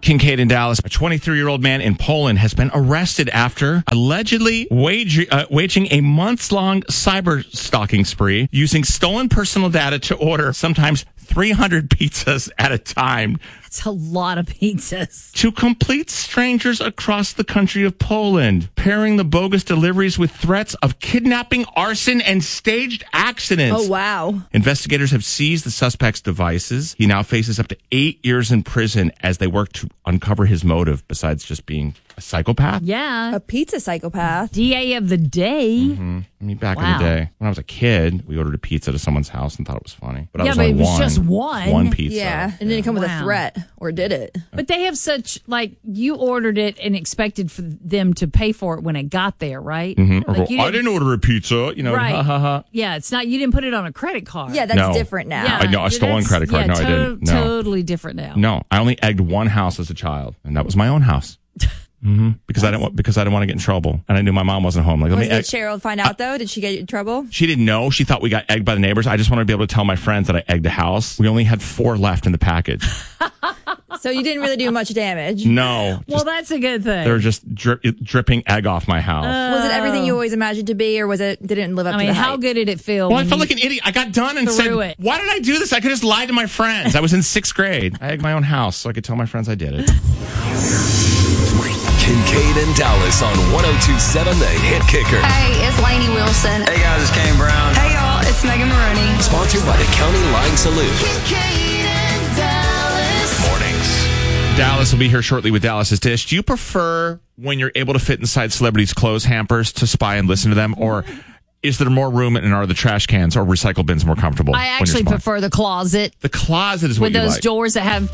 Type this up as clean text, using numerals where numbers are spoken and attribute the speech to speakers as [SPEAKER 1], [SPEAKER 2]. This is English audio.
[SPEAKER 1] Kincaid in Dallas. A 23-year-old man in Poland has been arrested after allegedly waging a months-long cyber stalking spree using stolen personal data to order sometimes 300 pizzas at a time.
[SPEAKER 2] That's a lot of pizzas.
[SPEAKER 1] To complete strangers across the country of Poland, pairing the bogus deliveries with threats of kidnapping, arson, and staged accidents.
[SPEAKER 3] Oh, wow.
[SPEAKER 1] Investigators have seized the suspect's devices. He now faces up to 8 years in prison as they work to uncover his motive, besides just being a psychopath.
[SPEAKER 2] Yeah.
[SPEAKER 3] A pizza psychopath.
[SPEAKER 2] DA of the day.
[SPEAKER 1] Mm-hmm. I mean, back in the day, when I was a kid, we ordered a pizza to someone's house and thought it was funny. But
[SPEAKER 2] Yeah, but it was just one.
[SPEAKER 1] One pizza.
[SPEAKER 3] Yeah. And didn't come with a threat, or did it?
[SPEAKER 2] But they have such, you ordered it and expected for them to pay for it when it got there, right?
[SPEAKER 1] Mm-hmm.
[SPEAKER 2] Like
[SPEAKER 1] I didn't order a pizza,
[SPEAKER 2] right.
[SPEAKER 1] ha ha ha.
[SPEAKER 2] Yeah, it's not, you didn't put it on a credit card.
[SPEAKER 3] Yeah, that's different now.
[SPEAKER 2] Yeah,
[SPEAKER 1] I know, a stolen credit card. No, I didn't. No.
[SPEAKER 2] Totally different now.
[SPEAKER 1] No, I only egged one house as a child, and that was my own house. Mm-hmm. Because I didn't want to get in trouble, and I knew my mom wasn't home. Like,
[SPEAKER 3] Did Cheryl find out though? Did she get in trouble?
[SPEAKER 1] She didn't know. She thought we got egged by the neighbors. I just wanted to be able to tell my friends that I egged a house. We only had 4 left in the package.
[SPEAKER 3] So you didn't really do much damage.
[SPEAKER 1] No.
[SPEAKER 2] Well, that's a good thing.
[SPEAKER 1] They were just dripping egg off my house.
[SPEAKER 3] Was it everything you always imagined to be, or didn't live up to the hype?
[SPEAKER 2] How good did it feel?
[SPEAKER 1] Well, I felt like an idiot. I got done and said, why did I do this? I could just lie to my friends. I was in 6th grade. I egged my own house so I could tell my friends I did it.
[SPEAKER 4] Kincaid and Dallas on 102.7 The Hit Kicker.
[SPEAKER 5] Hey, it's Lainey Wilson.
[SPEAKER 6] Hey guys, it's Kane Brown.
[SPEAKER 5] Hey y'all, it's Megan Maroney.
[SPEAKER 4] Sponsored by the County Line Saloon.
[SPEAKER 5] Kincaid and Dallas.
[SPEAKER 4] Mornings.
[SPEAKER 1] Dallas will be here shortly with Dallas's Dish. Do you prefer when you're able to fit inside celebrities' clothes hampers to spy and listen to them, or is there more room and are the trash cans or recycle bins more comfortable?
[SPEAKER 2] I actually prefer the closet.
[SPEAKER 1] The closet is what
[SPEAKER 2] with
[SPEAKER 1] you
[SPEAKER 2] those
[SPEAKER 1] like.
[SPEAKER 2] doors that have